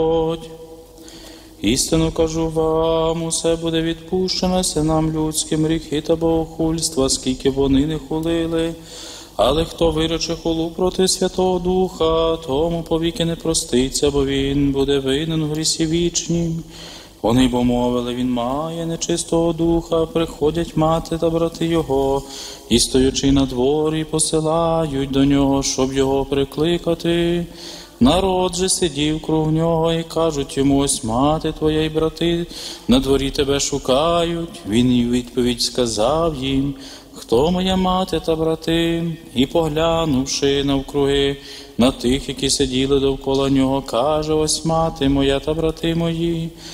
Істину кажу вам, усе буде відпущено синам людським, гріхи та богохульства, скільки вони не хулили. Але хто вирече хулу проти Святого Духа, тому повіки не проститься, бо він буде винен у грісі вічнім. Вони бо мовили, він має нечистого духа, приходять мати та брати його, і стоячи на дворі, посилають до нього, щоб його прикликати. Народ же сидів круг нього і кажуть йому, ось мати твоя і брати на дворі тебе шукають. Він і відповідь сказав їм, хто моя мати та брати? І поглянувши навкруги на тих, які сиділи довкола нього, каже, ось мати моя та брати мої.